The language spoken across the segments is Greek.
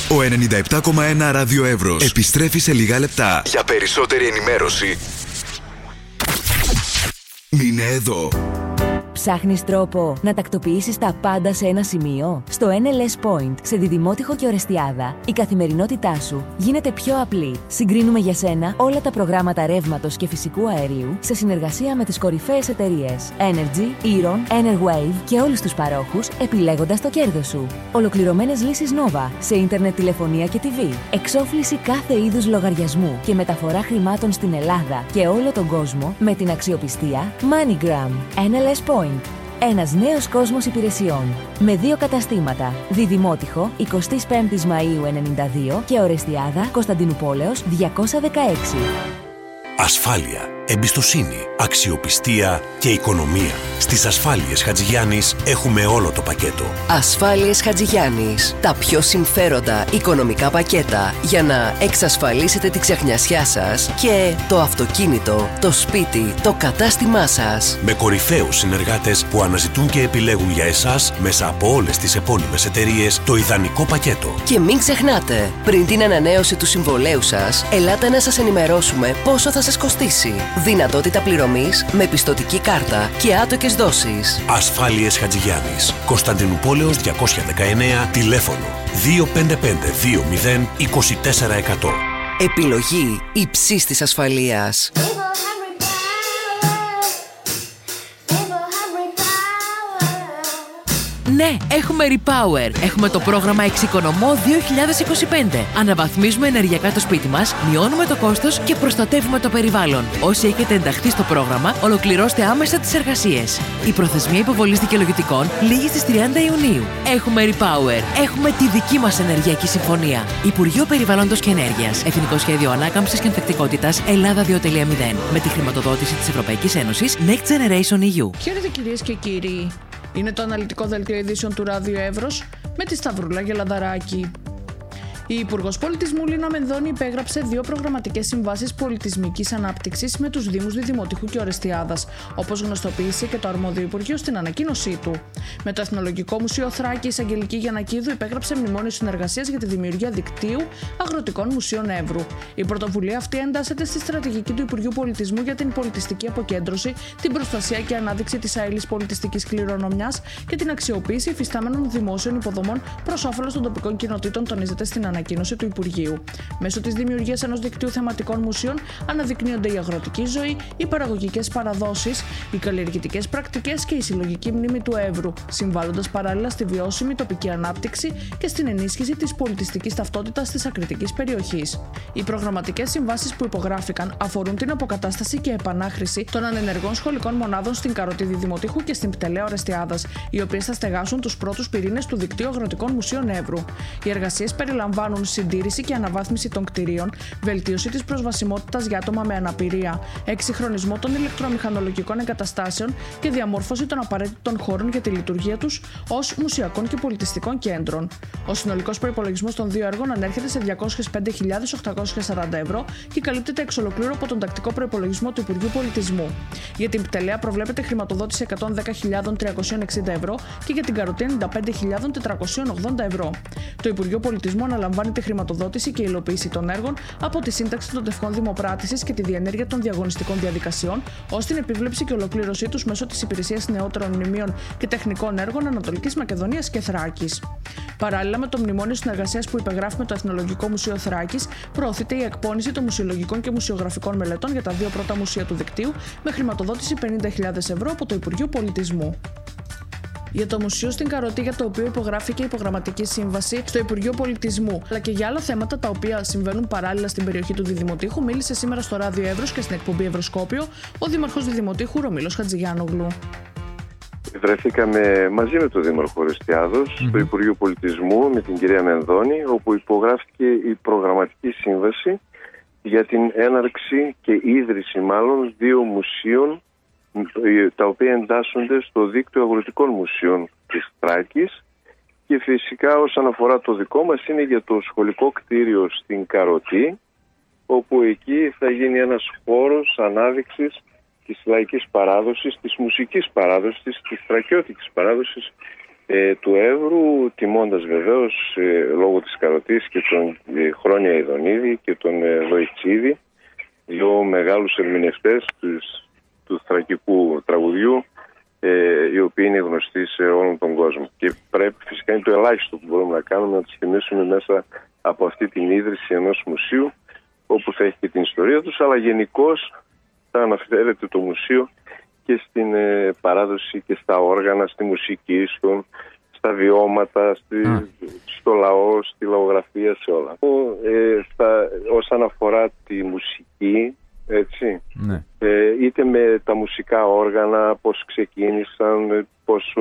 Ο 97,1 Ράδιο Εύρος επιστρέφει σε λίγα λεπτά. Για περισσότερη ενημέρωση, μείνε εδώ. Ψάχνεις τρόπο να τακτοποιήσεις τα πάντα σε ένα σημείο? Στο NLS Point, σε Διδημότυχο και Ορεστιάδα, η καθημερινότητά σου γίνεται πιο απλή. Συγκρίνουμε για σένα όλα τα προγράμματα ρεύματος και φυσικού αερίου σε συνεργασία με τις κορυφαίες εταιρείες Energy, Eron, Enerwave και όλους τους παρόχους, επιλέγοντας το κέρδος σου. Ολοκληρωμένες λύσεις Nova σε ίντερνετ, τηλεφωνία και TV. Εξόφληση κάθε είδους λογαριασμού και μεταφορά χρημάτων στην Ελλάδα και όλο τον κόσμο με την αξιοπιστία MoneyGram. NLS Point. Ένας νέος κόσμος υπηρεσιών. Με 2 καταστήματα. Διδημότυχο, 25 Μαΐου 92 και Ορεστιάδα, Κωνσταντινουπόλεως 216. Ασφάλεια, εμπιστοσύνη, αξιοπιστία και οικονομία. Στις Ασφάλειες Χατζηγιάννης έχουμε όλο το πακέτο. Ασφάλειες Χατζηγιάννης. Τα πιο συμφέροντα οικονομικά πακέτα για να εξασφαλίσετε τη ξεχνιασιά σας και το αυτοκίνητο, το σπίτι, το κατάστημά σας. Με κορυφαίους συνεργάτες που αναζητούν και επιλέγουν για εσάς μέσα από όλες τις επώνυμες εταιρείες το ιδανικό πακέτο. Και μην ξεχνάτε, πριν την ανανέωση του συμβολέου σας, ελάτε να σας ενημερώσουμε πόσο θα σας κοστίσει. Δυνατότητα πληρωμής με πιστωτική κάρτα και άτοκες δόσεις. Ασφάλειες Χατζηγιάννης. Κωνσταντινουπόλεως 219, τηλέφωνο 255 20 24 100. Επιλογή υψής της ασφαλείας. Ναι, έχουμε Repower. Έχουμε το πρόγραμμα Εξοικονομώ 2025. Αναβαθμίζουμε ενεργειακά το σπίτι μας, μειώνουμε το κόστος και προστατεύουμε το περιβάλλον. Όσοι έχετε ενταχθεί στο πρόγραμμα, ολοκληρώστε άμεσα τις εργασίες. Η προθεσμία υποβολής δικαιολογητικών λήγει στις 30 Ιουνίου. Έχουμε Repower. Έχουμε τη δική μας ενεργειακή συμφωνία. Υπουργείο Περιβάλλοντος και Ενέργειας. Εθνικό Σχέδιο Ανάκαμψης και Ανθεκτικότητας Ελλάδα 2.0. Με τη χρηματοδότηση της Ευρωπαϊκής Ένωσης Next Generation EU. Χαίρετε κυρίες και κύριοι. Είναι το αναλυτικό δελτίο ειδήσεων του Ράδιο Εύρος με τη Σταυρούλα Γελαδαράκη. Η Υπουργός Πολιτισμού Λίνα Μενδώνη υπέγραψε 2 προγραμματικές συμβάσεις πολιτισμικής ανάπτυξης με τους Δήμους Διδημοτυχού και Ορεστιάδας, όπως γνωστοποίησε και το αρμόδιο Υπουργείο στην ανακοίνωσή του. Με το Εθνολογικό Μουσείο Θράκη, η Εισαγγελική Γιαννακίδου υπέγραψε μνημόνιο συνεργασίας για τη δημιουργία δικτύου αγροτικών μουσείων Εύρου. Η πρωτοβουλία αυτή εντάσσεται στη στρατηγική του Υπουργείου Πολιτισμού για την πολιτιστική αποκέντρωση, την προστασία και ανάδειξη της αείλης πολιτιστικής κληρονομιάς και την αξιοποίηση υφιστάμενων δημόσιων υποδομών προς όφελος των τοπικών κοινοτήτων, τονίζεται στην ανακοίνωση του Υπουργείου. Μέσω της δημιουργίας ενός δικτύου θεματικών μουσείων αναδεικνύονται η αγροτική ζωή, οι παραγωγικές παραδόσεις, οι καλλιεργητικές πρακτικές και η συλλογική μνήμη του Εύρου, συμβάλλοντας παράλληλα στη βιώσιμη τοπική ανάπτυξη και στην ενίσχυση της πολιτιστικής ταυτότητας της ακριτικής περιοχής. Οι προγραμματικές συμβάσεις που υπογράφηκαν αφορούν την αποκατάσταση και επανάχρηση των ανενεργών σχολικών μονάδων στην Καροτή Διδημοτύχου και στην Πτελαία Ορεστιάδας, οι οποίες θα στεγάσουν τους πρώτους πυρήνες του δικτύου αγροτικών μουσείων Εύρου. Οι εργασίες περιλαμβάνουν συντήρηση και αναβάθμιση των κτηρίων, βελτίωση της προσβασιμότητας για άτομα με αναπηρία, εξυγχρονισμό των ηλεκτρομηχανολογικών εγκαταστάσεων και διαμόρφωση των απαραίτητων χώρων για τη λειτουργία τους ως μουσιακών και πολιτιστικών κέντρων. Ο συνολικός προϋπολογισμός των 2 έργων ανέρχεται σε 205.840 ευρώ και καλύπτεται εξ ολοκλήρου από τον τακτικό προϋπολογισμό του Υπουργείου Πολιτισμού. Για την Πτελαία προβλέπεται χρηματοδότηση 110.360 ευρώ και για την Καροτή 95.480 ευρώ. Το Υπουργείο Πολιτισμού αναλαμβάνει τη χρηματοδότηση και υλοποίηση των έργων από τη σύνταξη των τευχών δημοπράτησης και τη διενέργεια των διαγωνιστικών διαδικασιών, ως την επίβλεψη και ολοκλήρωσή τους μέσω της Υπηρεσίας Νεότερων Μνημείων και Τεχνικών Έργων Ανατολικής Μακεδονίας και Θράκης. Παράλληλα με το μνημόνιο συνεργασίας που υπεγράφει με το Εθνολογικό Μουσείο Θράκης, προωθείται η εκπόνηση των μουσιολογικών και μουσιογραφικών μελετών για τα 2 πρώτα μουσεία του δικτύου, με χρηματοδότηση 50.000 ευρώ από το Υπουργείο Πολιτισμού. Για το μουσείο στην Καροτή, για το οποίο υπογράφηκε η υπογραμματική σύμβαση στο Υπουργείο Πολιτισμού, αλλά και για άλλα θέματα τα οποία συμβαίνουν παράλληλα στην περιοχή του Διδημοτύχου, μίλησε σήμερα στο Ράδιο Εύρος και στην εκπομπή Ευρωσκόπιο ο Δήμαρχος Διδημοτύχου Ρωμήλος Χατζηγιάννογλου. Βρεθήκαμε μαζί με τον Δήμαρχο Ορεστιάδος στο Υπουργείο Πολιτισμού με την κυρία Μενδώνη, όπου υπογράφηκε η προγραμματική σύμβαση για την έναρξη και ίδρυση 2 μουσείων, τα οποία εντάσσονται στο δίκτυο αγροτικών μουσείων της Θράκης, και φυσικά όσον αφορά το δικό μας είναι για το σχολικό κτίριο στην Καροτή, όπου εκεί θα γίνει ένας χώρος ανάδειξης της λαϊκής παράδοσης, της μουσικής παράδοσης, της θρακιώτικης παράδοσης του Εύρου, τιμώντας βεβαίως λόγω της Καροτής και τον Χρόνια Ιδονίδη και τον Δοϊτσίδη, δύο μεγάλους ερμηνευτές του θρακικού τραγουδιού, οι οποίοι είναι γνωστοί σε όλον τον κόσμο. Και πρέπει, φυσικά είναι το ελάχιστο που μπορούμε να κάνουμε, να τους θυμίσουμε μέσα από αυτή την ίδρυση ενός μουσείου, όπου θα έχει και την ιστορία τους, αλλά γενικώς θα αναφέρεται το μουσείο και στην παράδοση και στα όργανα, στη μουσική, στα βιώματα, στο λαό, στη λαογραφία, σε όλα. Όσον αφορά τη μουσική, έτσι, ναι. Είτε με τα μουσικά όργανα, πώς ξεκίνησαν, πόσο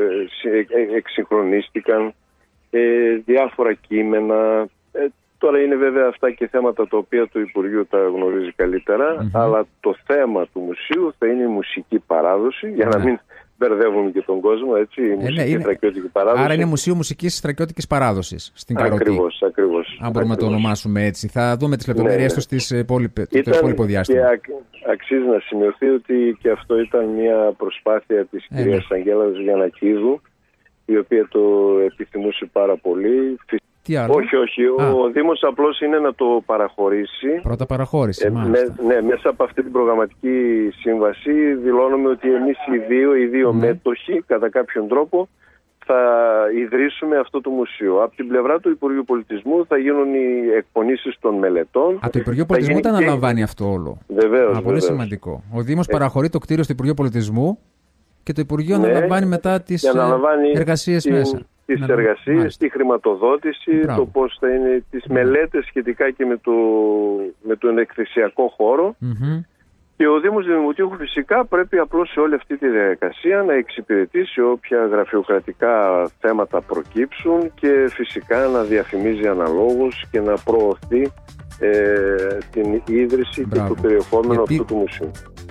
εξυγχρονίστηκαν, διάφορα κείμενα. Τώρα είναι βέβαια αυτά και θέματα τα οποία το Υπουργείο τα γνωρίζει καλύτερα, αλλά το θέμα του μουσείου θα είναι η μουσική παράδοση, για να μην μπερδεύουμε και τον κόσμο, έτσι, η μουσική στρακιώτικη παράδοση. Άρα είναι Μουσείο Μουσικής Στρακιώτικης Παράδοσης στην Καροτή. Ακριβώς. Αν μπορούμε να το ονομάσουμε έτσι. Θα δούμε τις λεπτομέρειες του στο υπόλοιπο διάστημα. Και αξίζει να σημειωθεί ότι και αυτό ήταν μια προσπάθεια της κυρίας Αγγέλας Γιαννακίδου, η οποία το επιθυμούσε πάρα πολύ. Όχι. Ο Δήμος απλώς είναι να το παραχωρήσει. Πρώτα παραχώρηση, μέσα από αυτή την προγραμματική σύμβαση δηλώνουμε ότι εμείς οι δύο μέτοχοι, κατά κάποιον τρόπο, θα ιδρύσουμε αυτό το μουσείο. Από την πλευρά του Υπουργείου Πολιτισμού θα γίνουν οι εκπονήσεις των μελετών. Το Υπουργείο Πολιτισμού τα αναλαμβάνει αυτό όλο. Βεβαίως. Πολύ σημαντικό. Ο Δήμος παραχωρεί το κτίριο στο Υπουργείο Πολιτισμού και το Υπουργείο αναλαμβάνει μετά τις εργασίες μέσα. Τις εργασίες, τη χρηματοδότηση, το πώς θα είναι, τις μελέτες σχετικά και με τον εκθεσιακό χώρο. Και ο Δήμος Δημοτήχου φυσικά πρέπει απλώς σε όλη αυτή τη διαδικασία να εξυπηρετήσει όποια γραφειοκρατικά θέματα προκύψουν και φυσικά να διαφημίζει αναλόγως και να προωθεί την ίδρυση και το περιεχόμενο αυτού του μουσείου.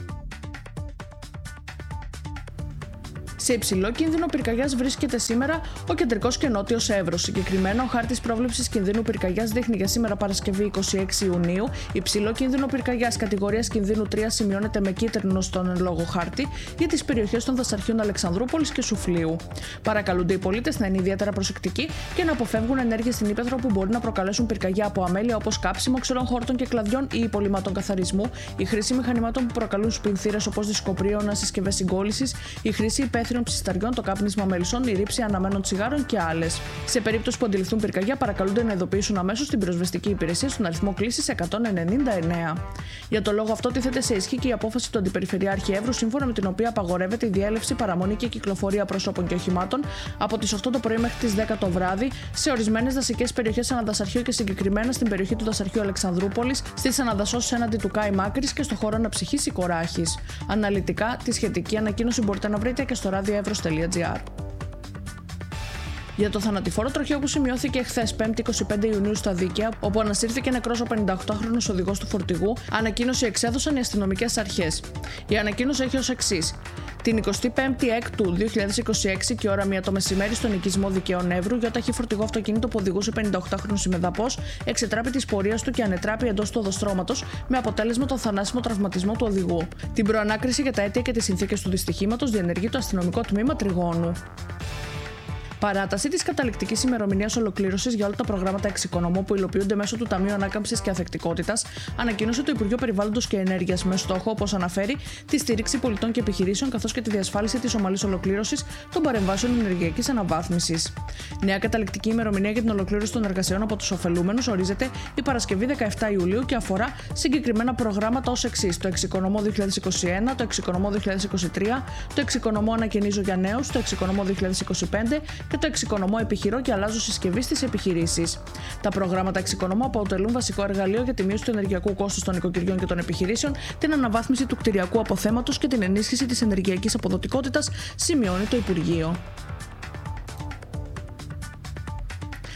Σε υψηλό κίνδυνο πυρκαγιάς βρίσκεται σήμερα ο κεντρικός και νότιος Εύρος. Συγκεκριμένα, ο χάρτης πρόβλεψης κινδύνου πυρκαγιάς δείχνει για σήμερα Παρασκευή 26 Ιουνίου υψηλό κίνδυνο πυρκαγιάς κατηγορίας κινδύνου 3 σημειώνεται με κίτρινο στον εν λόγω χάρτη για τις περιοχές των δασαρχείων Αλεξανδρούπολης και Σουφλίου. Παρακαλούνται οι πολίτες να είναι ιδιαίτερα προσεκτικοί και να αποφεύγουν ενέργειες στην ύπαιθρο που μπορεί να προκαλέσουν πυρκαγιά από αμέλεια, όπως κάψιμο ξερών χόρτων και κλαδιών ή υπολείμματων καθαρισμού, η χρήση μηχανημάτων που προκαλούν σπινθήρες όπως δισκοπρίωνα, συσκευές συγκόλλησης, η χρήση υπαίθριων ψισταριών, το κάπνισμα μελισσών, η ρήψη αναμένων τσιγάρων και άλλες. Σε περίπτωση που αντιληφθούν πυρκαγιά, παρακαλούνται να ειδοποιήσουν αμέσως την πυροσβεστική υπηρεσία στον αριθμό κλήσης 199. Για το λόγο αυτό, τίθεται σε ισχύ και η απόφαση του Αντιπεριφερειάρχη Εύρου, σύμφωνα με την οποία απαγορεύεται η διέλευση, παραμονή και κυκλοφορία προσώπων και οχημάτων από τις 8 το πρωί μέχρι τις 10 το βράδυ σε ορισμένες δασικές περιοχές αναδασαρχείου και συγκεκριμένα στην περιοχή του δασαρχείου Αλεξανδρούπολης, στις αναδασώσεις έναντι του Κάι Μάκρης και στο χώρο Αναψυχής Οικοράχης. Αναλυτικά, τη σχετική ανακοίνωση μπορείτε να βρείτε και στο radioevros.gr. Για το θανατηφόρο τροχαίο που σημειώθηκε χθες 5η 25 Ιουνίου στα Δίκαια, όπου ανασύρθηκε νεκρός ο 58χρονος οδηγός του φορτηγού, ανακοίνωση εξέδωσαν οι αστυνομικές αρχές. Η ανακοίνωση έχει ως εξής. Την 25η Έκτου 2026 και ώρα 1 το μεσημέρι στον οικισμό Δικαίων Εύρου, γιοταχή φορτηγό αυτοκίνητο που οδηγούσε 58χρονος ημεδαπός, εξετράπη της πορείας του και ανετράπη εντός του οδοστρώματος, με αποτέλεσμα τον θανάσιμο τραυματισμό του οδηγού. Την προανάκριση για τα αίτια και τις συνθήκες του δυστυχήματος διενεργεί το αστυνομικό τμήμα Τριγώνου. Παράταση της καταληκτικής ημερομηνίας ολοκλήρωσης για όλα τα προγράμματα εξοικονομού που υλοποιούνται μέσω του Ταμείου Ανάκαμψης και Αθεκτικότητας, ανακοίνωσε το Υπουργείο Περιβάλλοντος και Ενέργειας με στόχο, όπως αναφέρει, τη στήριξη πολιτών και επιχειρήσεων καθώς και τη διασφάλιση της ομαλής ολοκλήρωσης των παρεμβάσεων ενεργειακής αναβάθμισης. Νέα καταληκτική ημερομηνία για την ολοκλήρωση των εργασιών από τους ωφελούμενους ορίζεται η Παρασκευή 17 Ιουλίου και αφορά συγκεκριμένα προγράμματα ως εξής: το εξοικονομώ 2021, το εξοικονομώ 2023, το εξοικονομώ ανακαινίζω για νέους, το εξοικονομώ 2025 και το εξοικονομώ επιχειρώ και αλλάζω συσκευή στις επιχειρήσεις. Τα προγράμματα εξοικονομώ αποτελούν βασικό εργαλείο για τη μείωση του ενεργειακού κόστους των νοικοκυριών και των επιχειρήσεων, την αναβάθμιση του κτηριακού αποθέματος και την ενίσχυση της ενεργειακής αποδοτικότητας, σημειώνει το Υπουργείο.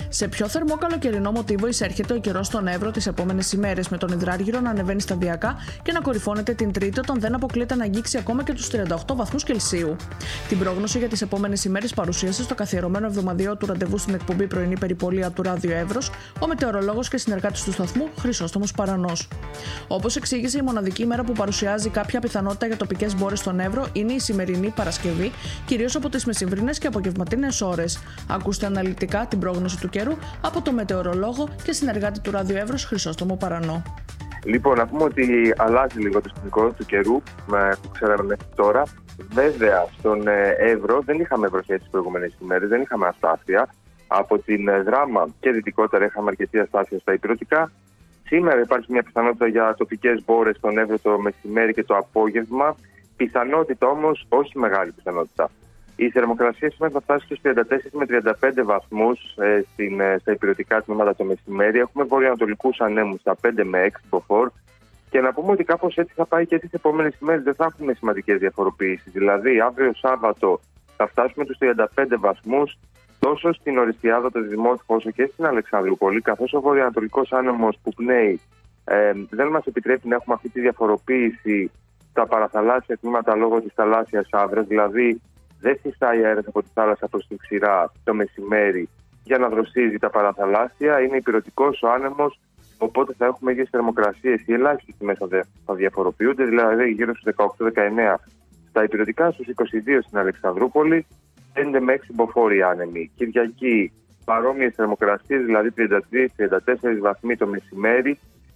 Σε πιο θερμό καλοκαιρινό μοτίβο εισέρχεται ο καιρός στον Εύρο τις επόμενες ημέρες, με τον υδράργυρο να ανεβαίνει σταδιακά και να κορυφώνεται την Τρίτη, όταν δεν αποκλείεται να αγγίξει ακόμα και τους 38 βαθμούς Κελσίου. Την πρόγνωση για τις επόμενες ημέρες παρουσίασε στο καθιερωμένο εβδομαδιαίο του ραντεβού στην εκπομπή Πρωινή Περιπολία του Ράδιο Εύρος ο μετεωρολόγος και συνεργάτης του σταθμού Χρυσόστομος Παρανός. Όπως εξήγησε, η μοναδική ημέρα που παρουσιάζει κάποια πιθανότητα για τοπικές μπόρες στον Εύρο είναι η σημερινή Παρασκευή, κυρίως από τις μεσημβρινές και απογευματινές ώρες. Ακούστε αναλυτικά την πρόγνωση του καιρού από το μετεωρολόγο και συνεργάτη του Ράδιο Εύρος Χρυσόστομο Παρανό. Λοιπόν, να πούμε ότι αλλάζει λίγο το σκηνικό του καιρού που ξέραμε μέχρι τώρα. Βέβαια, στον Εύρο δεν είχαμε βροχές τις προηγούμενες ημέρες, δεν είχαμε αστάθεια. Από την Δράμα και δυτικότερα είχαμε αρκετή αστάθεια στα ηπειρωτικά. Σήμερα υπάρχει μια πιθανότητα για τοπικές μπόρες στον Εύρο το μεσημέρι και το απόγευμα. Πιθανότητα όμως, όχι μεγάλη πιθανότητα. Η θερμοκρασία σήμερα θα φτάσει στους 34 με 35 βαθμούς στα ηπειρωτικά τμήματα το μεσημέρι. Έχουμε βορειοανατολικούς ανέμους στα 5 με 6 μποφόρ. Και να πούμε ότι κάπως έτσι θα πάει και τις επόμενες ημέρες. Δεν θα έχουμε σημαντικές διαφοροποιήσεις. Δηλαδή, αύριο Σάββατο θα φτάσουμε τους 35 βαθμούς τόσο στην Οριστιάδα, το Δημότυχο, όσο και στην Αλεξανδρούπολη, καθώς ο βορειοανατολικός άνεμος που πνέει δεν μας επιτρέπει να έχουμε αυτή τη διαφοροποίηση στα παραθαλάσσια τμήματα λόγω της θαλάσσιας άβρας. Δηλαδή, δεν φυσάει αέρας από τη θάλασσα προς την ξηρά το μεσημέρι για να δροσίζει τα παραθαλάσσια. Είναι υπηρετικός ο άνεμος, οπότε θα έχουμε ίδιες θερμοκρασίες. Οι ελάχιστες τιμές θα διαφοροποιούνται, δηλαδή γύρω στους 18-19 στα υπηρετικά, στους 22 στην Αλεξανδρούπολη, 5 με 6 μποφόρ άνεμοι. Κυριακή παρόμοιες θερμοκρασίες, δηλαδή 33-34 βαθμοί το μεσημέρι,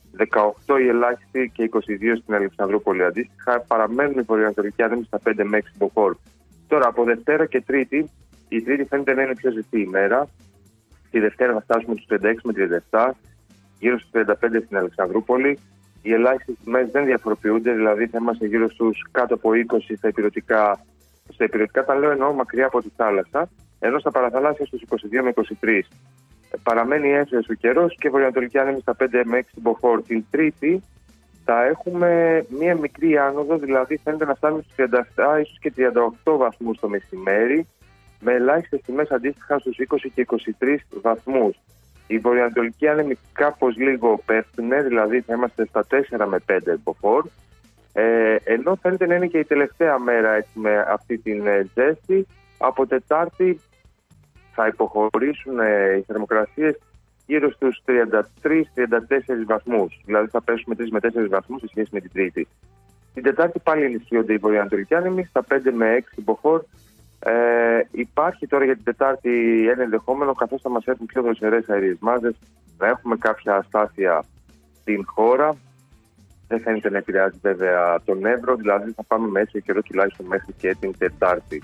18 η ελάχιστη και 22 στην Αλεξανδρούπολη. Αντίστοιχα, παραμένουν οι βορειοανατολικοί άνεμοι στα 5 με 6 μποφόρ. Τώρα, από Δευτέρα και Τρίτη, η Τρίτη φαίνεται να είναι πιο ζεστή ημέρα. Τη Δευτέρα θα φτάσουμε στους 36 με 37, γύρω στους 35 στην Αλεξανδρούπολη. Οι ελάχιστες τιμές δεν διαφοροποιούνται, δηλαδή θα είμαστε γύρω στους κάτω από 20 στα υπηρετικά. Στα υπηρετικά τα λέω εννοώ μακριά από τη θάλασσα, ενώ στα παραθαλάσσια στους 22 με 23. Παραμένει έσβες ο καιρός και βορειοανατολική άνεμη στα 5 με 6 μποφόρ. Την Τρίτη θα έχουμε μία μικρή άνοδο, δηλαδή φαίνεται να φτάνουμε στους 37 ίσως και 38 βαθμούς το μεσημέρι, με ελάχιστες τιμές αντίστοιχα στους 20 και 23 βαθμούς. Οι βορειοανατολικοί άνεμοι κάπως λίγο πέφτουν, δηλαδή θα είμαστε στα 4 με 5 μποφόρ. Ενώ φαίνεται να είναι και η τελευταία μέρα έτσι, με αυτή την ζέστη. Από Τετάρτη θα υποχωρήσουν οι θερμοκρασίες γύρω στους 33-34 βαθμούς. Δηλαδή θα πέσουμε 3 με 4 βαθμούς σε σχέση με την Τρίτη. Την Τετάρτη πάλι ενισχύονται οι βορειοανατολικοί άνεμοι στα 5 με 6 μποφόρ. Υπάρχει τώρα για την Τετάρτη ένα ενδεχόμενο, καθώς θα μας έρθουν πιο δροσερές αερίες μάζες, να έχουμε κάποια αστάθεια στην χώρα. Δεν φαίνεται να επηρεάζει βέβαια τον Εύρο, δηλαδή θα πάμε με έσιο καιρό τουλάχιστον μέχρι και την Τετάρτη.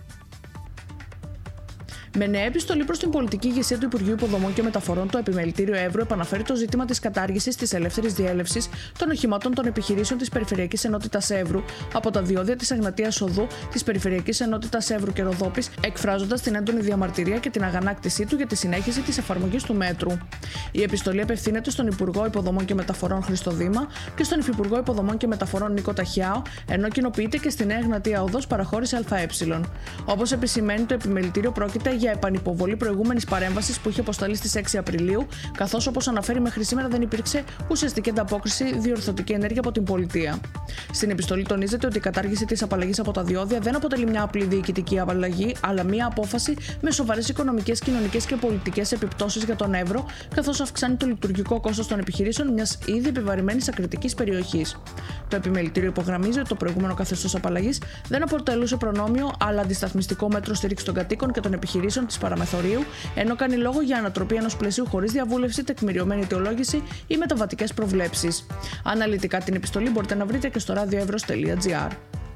Με νέα επιστολή προς την πολιτική ηγεσία του Υπουργείου Υποδομών και Μεταφορών, το Επιμελητήριο Εύρου επαναφέρει το ζήτημα της κατάργησης της ελεύθερης διέλευσης των οχημάτων των επιχειρήσεων της Περιφερειακής Ενότητας Εύρου από τα διόδια της Αγνατίας Οδού, της Περιφερειακής Ενότητας Εύρου και Ροδόπης, εκφράζοντας την έντονη διαμαρτυρία και την αγανάκτησή του για τη συνέχιση της εφαρμογής του μέτρου. Η επιστολή απευθύνεται στον Υπουργό Υποδομών και Μεταφορών Χρήστο Δήμα και στον Υφυπουργό Υποδομών και Μεταφορών Νίκο Ταχιάο, ενώ κοινοποιείται και στη Νέα Αγνατία Οδός παραχώρηση ΑΕ. Όπως επισημαίνει το Επιμελητήριο, πρόκειται για επανυποβολή προηγούμενης παρέμβασης που είχε αποσταλεί στις 6 Απριλίου, καθώς όπως αναφέρει μέχρι σήμερα δεν υπήρξε ουσιαστική ανταπόκριση διορθωτική ενέργεια από την πολιτεία. Στην επιστολή τονίζεται ότι η κατάργηση της απαλλαγής από τα διόδια δεν αποτελεί μια απλή διοικητική απαλλαγή, αλλά μια απόφαση με σοβαρές οικονομικές, κοινωνικές και πολιτικές επιπτώσεις για τον Εύρο, καθώς αυξάνει το λειτουργικό κόστος των επιχειρήσεων μιας ήδη επιβαρημένης ακριτικής περιοχής. Το Επιμελητήριο υπογραμμίζει ότι το προηγούμενο καθεστώς απαλλαγής δεν αποτελούσε προνόμιο, αλλά αντισταθμιστικό μέτρο στήριξη των κατοίκων και των επιχειρήσεων της παραμεθορίου, ενώ κάνει λόγο για ανατροπή ενός πλαισίου χωρίς διαβούλευση, τεκμηριωμένη αιτιολόγηση ή μεταβατικές προβλέψεις. Αναλυτικά την επιστολή μπορείτε να βρείτε και στο radioevros.gr.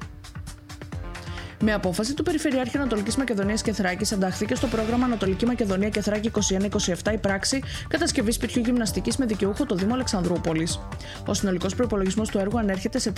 Με απόφαση του Περιφερειάρχη Ανατολικής Μακεδονίας και Θράκης, εντάχθηκε στο πρόγραμμα Ανατολική Μακεδονία και Θράκη 21-27 η πράξη κατασκευή σπιτιού γυμναστικής με δικαιούχο το Δήμο Αλεξανδρούπολης. Ο συνολικός προϋπολογισμός του έργου ανέρχεται σε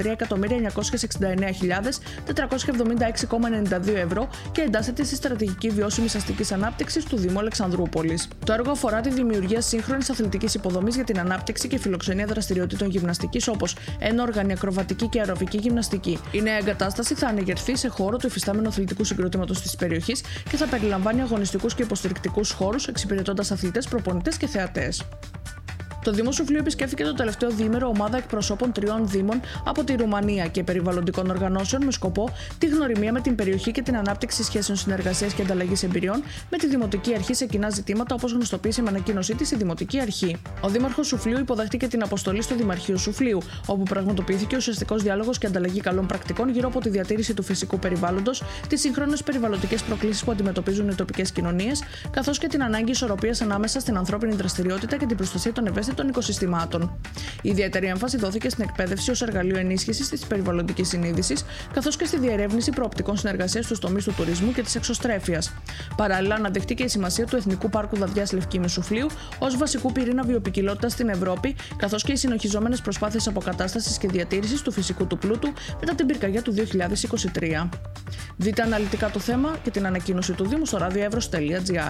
3.969.476,92 ευρώ και εντάσσεται στη στρατηγική βιώσιμης αστικής ανάπτυξης του Δήμου Αλεξανδρούπολης. Το έργο αφορά τη δημιουργία σύγχρονης αθλητικής υποδομής για την ανάπτυξη και φιλοξενία δραστηριοτήτων γυμναστικής όπως ενόργανη, ακροβατική και αεροβική γυμναστική. Η νέα εγκατάσταση θα ανεγερθεί σε χώρο του του υφιστάμενου αθλητικού συγκροτήματος της περιοχής και θα περιλαμβάνει αγωνιστικούς και υποστηρικτικούς χώρους, εξυπηρετώντας αθλητές, προπονητές και θεατές. Το Δήμο Σουφλίου επισκέφθηκε το τελευταίο διήμερο ομάδα εκπροσώπων 3 δήμων από τη Ρουμανία και περιβαλλοντικών οργανώσεων με σκοπό τη γνωριμία με την περιοχή και την ανάπτυξη σχέσεων συνεργασίας και ανταλλαγής εμπειριών με τη Δημοτική Αρχή σε κοινά ζητήματα, όπως γνωστοποίησε με ανακοίνωσή της η Δημοτική Αρχή. Ο Δήμαρχος Σουφλίου υποδέχτηκε την αποστολή στο Δημαρχείο Σουφλίου, όπου πραγματοποιήθηκε ουσιαστικός διάλογος και ανταλλαγή καλών πρακτικών γύρω από τη διατήρηση του φυσικού περιβάλλοντος, τις σύγχρονες περιβαλλοντικές προκλήσεις που αντιμετωπίζουν οι τοπικές κοινωνίες, καθώς και την ανάγκη ισορροπίας ανάμεσα στην ανθρώπινη δραστηριότητα και την προστασία των ευαίσθητων των οικοσυστημάτων. Η ιδιαίτερη έμφαση δόθηκε στην εκπαίδευση ως εργαλείο ενίσχυσης της περιβαλλοντικής συνείδησης, καθώς και στη διερεύνηση προοπτικών συνεργασίας στους τομείς του τουρισμού και της εξωστρέφειας. Παράλληλα, αναδείχθηκε η σημασία του Εθνικού Πάρκου Δαδιάς Λευκήμου Σουφλίου ως βασικού πυρήνα βιοποικιλότητας στην Ευρώπη, καθώς και οι συνοχιζόμενες προσπάθειες αποκατάστασης και διατήρησης του φυσικού του πλούτου μετά την πυρκαγιά του 2023. Δείτε αναλυτικά το θέμα και την ανακοίνωση του Δήμου στο radioevros.gr.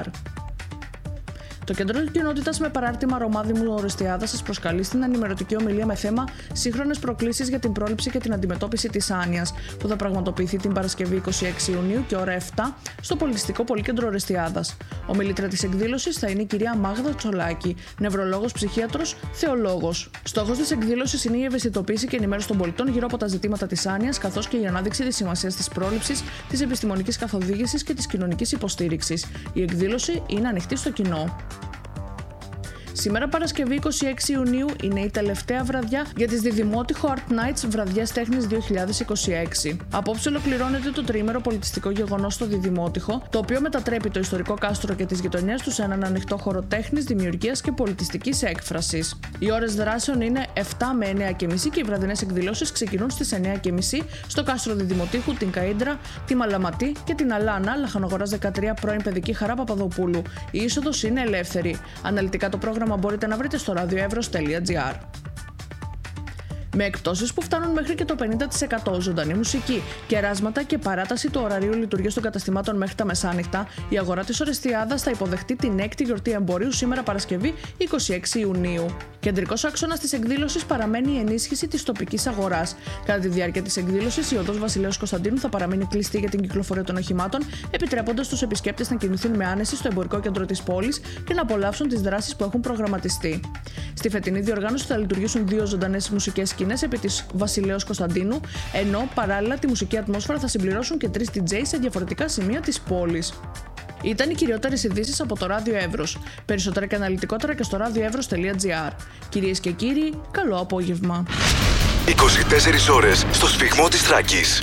Το Κέντρο Κοινότητας με παράρτημα Ρωμά Δήμου Ορεστιάδας σας προσκαλεί στην ενημερωτική ομιλία με θέμα σύγχρονες προκλήσεις για την πρόληψη και την αντιμετώπιση της άνοιας, που θα πραγματοποιηθεί την Παρασκευή 26 Ιουνίου και ώρα 7 στο Πολιτιστικό Πολύκεντρο Ορεστιάδας. Ομιλήτρια της εκδήλωσης θα είναι η κυρία Μάγδα Τσολάκη, νευρολόγος, ψυχίατρος, θεολόγος. Στόχος της εκδήλωσης είναι η ευαισθητοποίηση και ενημέρωση των πολιτών γύρω από τα ζητήματα της άνοιας, καθώς και η ανάδειξη της σημασίας της πρόληψης, της επιστημονικής καθοδήγησης και της κοινωνικής υποστήριξης. Η εκδήλωση είναι ανοιχτή στο κοινό. Σήμερα Παρασκευή 26 Ιουνίου είναι η τελευταία βραδιά για τις Διδημότυχο Art Nights Βραδιές Τέχνης 2026. Απόψε ολοκληρώνεται το τριήμερο πολιτιστικό γεγονός στο Διδημότυχο, το οποίο μετατρέπει το ιστορικό κάστρο και τις γειτονιές του σε έναν ανοιχτό χώρο τέχνης, δημιουργίας και πολιτιστικής έκφρασης. Οι ώρες δράσεων είναι 7 με 9:30 και οι βραδινές εκδηλώσεις ξεκινούν στις 9:30 στο κάστρο Διδημοτύχου, την Καΐντρα, τη Μαλαματή και την Αλάνα, Λαχανογοράς 13, πρώην Παιδική Χαρά Παπαδοπούλου. Η είσοδος είναι ελεύθερη. Αναλυτικά το πρόγραμμα μπορείτε να βρείτε στο radioevros.gr. Με εκπτώσεις που φτάνουν μέχρι και το 50%, ζωντανή μουσική, κεράσματα και παράταση του ωραρίου λειτουργίας των καταστημάτων μέχρι τα μεσάνυχτα, η αγορά της Ορεστιάδας θα υποδεχτεί την 6η γιορτή εμπορίου σήμερα Παρασκευή 26 Ιουνίου. Κεντρικός άξονας της εκδήλωσης παραμένει η ενίσχυση της τοπικής αγοράς. Κατά τη διάρκεια της εκδήλωσης, η οδός Βασιλέως Κωνσταντίνου θα παραμείνει κλειστή για την κυκλοφορία των οχημάτων, επιτρέποντας στους επισκέπτες να κινηθούν με άνεση στο εμπορικό κέντρο της πόλης και να απολαύσουν τις δράσεις που έχουν προγραμματιστεί. Στη φετινή διοργάνωση θα λειτουργήσουν 2 ζωντανές μουσικές σκηνές επί της Βασιλέως Κωνσταντίνου, ενώ παράλληλα τη μουσική ατμόσφαιρα θα συμπληρώσουν και 3 DJ σε διαφορετικά σημεία της πόλης. Ήταν οι κυριότερες ειδήσεις από το Ράδιο Εύρος. Περισσότερα και αναλυτικότερα και στο radioevros.gr. Κυρίες και κύριοι, καλό απόγευμα. 24 ώρες στο σφιγμό της Θράκης.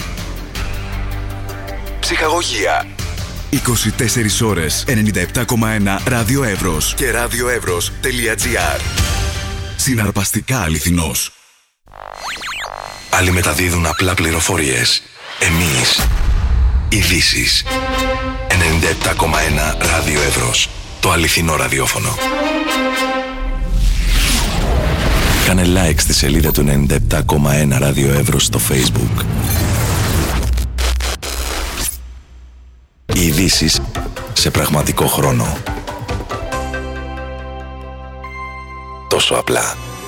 Ψυχαγωγία. 24 ώρες 97,1 Ράδιο Εύρος και radioevros.gr. Συναρπαστικά αληθινός. Άλλοι μεταδίδουν απλά πληροφορίες. Εμείς ειδήσεις. 97,1 Ράδιο Εύρος. Το αληθινό ραδιόφωνο. Κάνε like στη σελίδα του 97,1 Ράδιο Εύρος στο Facebook. Οι ειδήσεις σε πραγματικό χρόνο. Τόσο απλά.